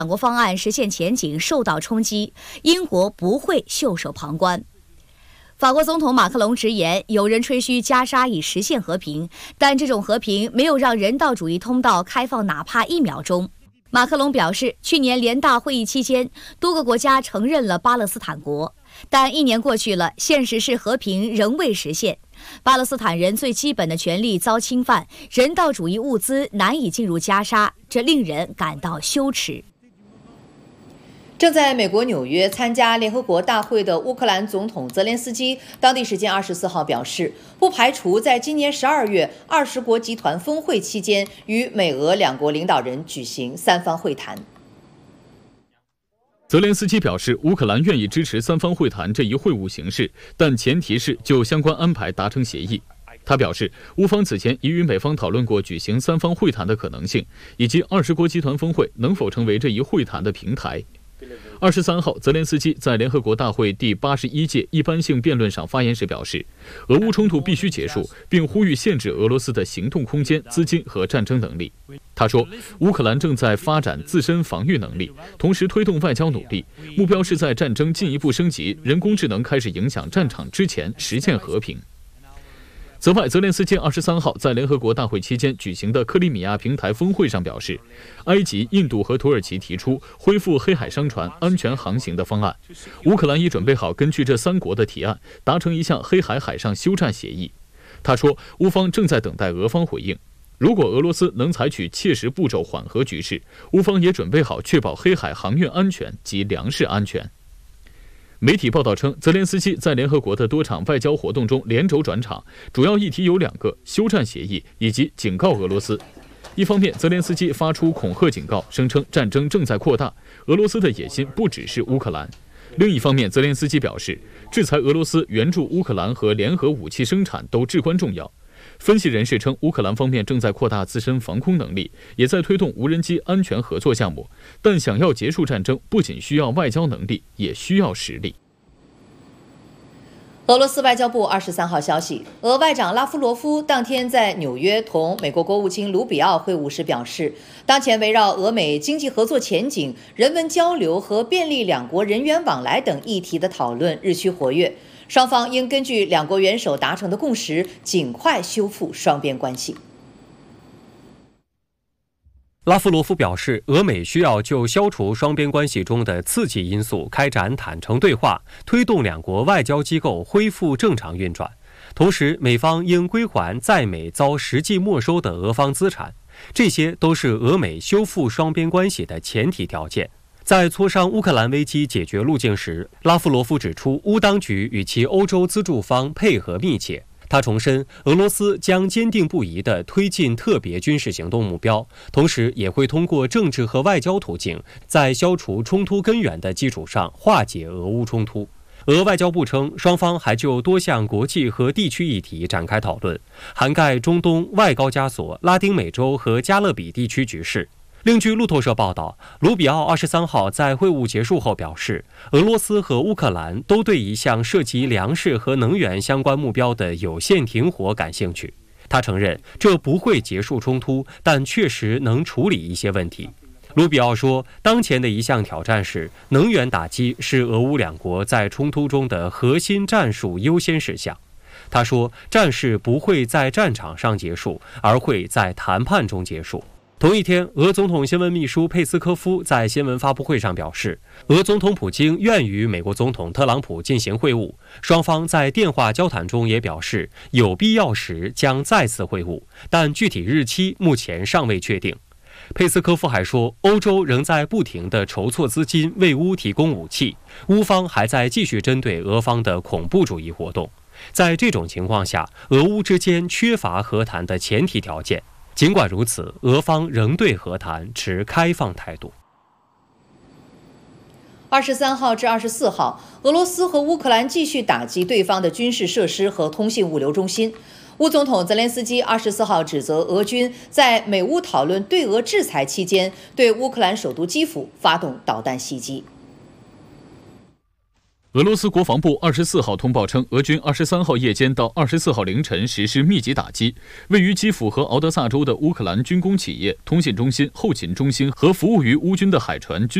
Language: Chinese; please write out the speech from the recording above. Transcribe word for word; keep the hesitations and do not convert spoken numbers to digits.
两国方案实现前景受到冲击，英国不会袖手旁观。法国总统马克龙直言，有人吹嘘加沙已实现和平，但这种和平没有让人道主义通道开放哪怕一秒钟。马克龙表示，去年联大会议期间，多个国家承认了巴勒斯坦国，但一年过去了，现实是和平仍未实现。巴勒斯坦人最基本的权利遭侵犯，人道主义物资难以进入加沙，这令人感到羞耻。 正在美国纽约参加联合国大会的乌克兰总统泽连斯基，当地时间二十四号表示，不排除在今年十二月二十国集团峰会期间与美俄两国领导人举行三方会谈。 泽连斯基表示，乌克兰愿意支持三方会谈这一会晤形式，但前提是就相关安排达成协议。他表示，乌方此前已与美方讨论过举行三方会谈的可能性，以及二十国集团峰会能否成为这一会谈的平台。二十三号，泽连斯基在联合国大会第八十一届一般性辩论上发言时表示，俄乌冲突必须结束，并呼吁限制俄罗斯的行动空间、资金和战争能力。他说，乌克兰正在发展自身防御能力，同时推动外交努力，目标是在战争进一步升级、人工智能开始影响战场之前实现和平。此外，泽连斯基二十三号在联合国大会期间举行的克里米亚平台峰会上表示，埃及、印度和土耳其提出恢复黑海商船安全航行的方案，乌克兰已准备好根据这三国的提案达成一项黑海海上休战协议。他说，乌方正在等待俄方回应，如果俄罗斯能采取切实步骤缓和局势，乌方也准备好确保黑海航运安全及粮食安全。媒体报道称，泽连斯基在联合国的多场外交活动中连轴转场，主要议题有两个：休战协议以及警告俄罗斯。一方面，泽连斯基发出恐吓警告，声称战争正在扩大，俄罗斯的野心不只是乌克兰。另一方面，泽连斯基表示，制裁俄罗斯、援助乌克兰和联合武器生产都至关重要。分析人士称，乌克兰方面正在扩大自身防空能力，也在推动无人机安全合作项目。但想要结束战争，不仅需要外交能力，也需要实力。 俄罗斯外交部二十三号消息，俄外长拉夫罗夫当天在纽约同美国国务卿卢比奥会晤时表示，当前围绕俄美经济合作前景、人文交流和便利两国人员往来等议题的讨论日趋活跃，双方应根据两国元首达成的共识，尽快修复双边关系。 拉夫罗夫表示，俄美需要就消除双边关系中的刺激因素开展坦诚对话，推动两国外交机构恢复正常运转。同时，美方应归还在美遭实际没收的俄方资产，这些都是俄美修复双边关系的前提条件。在磋商乌克兰危机解决路径时，拉夫罗夫指出，乌当局与其欧洲资助方配合密切。他重申，俄罗斯将坚定不移地推进特别军事行动目标，同时也会通过政治和外交途径，在消除冲突根源的基础上化解俄乌冲突。俄外交部称，双方还就多项国际和地区议题展开讨论，涵盖中东、外高加索、拉丁美洲和加勒比地区局势。另据路透社报道，卢比奥二十三号在会晤结束后表示，俄罗斯和乌克兰都对一项涉及粮食和能源相关目标的有限停火感兴趣。他承认这不会结束冲突，但确实能处理一些问题。卢比奥说，当前的一项挑战是能源打击是俄乌两国在冲突中的核心战术优先事项。他说，战事不会在战场上结束，而会在谈判中结束。同一天，俄总统新闻秘书佩斯科夫在新闻发布会上表示，俄总统普京愿与美国总统特朗普进行会晤，双方在电话交谈中也表示，有必要时将再次会晤，但具体日期目前尚未确定。佩斯科夫还说，欧洲仍在不停地筹措资金为乌提供武器，乌方还在继续针对俄方的恐怖主义活动。在这种情况下，俄乌之间缺乏和谈的前提条件。尽管如此，俄方仍对和谈持开放态度。 二十三号至二十四号，俄罗斯和乌克兰继续打击对方的军事设施和通信物流中心。乌总统泽连斯基二十四号指责俄军在美乌讨论对俄制裁期间，对乌克兰首都基辅发动导弹袭击。 俄罗斯国防部二十四号通报称，俄军二十三号夜间到二十四号凌晨实施密集打击，位于基辅和敖德萨州的乌克兰军工企业、通信中心、后勤中心和服务于乌军的海船军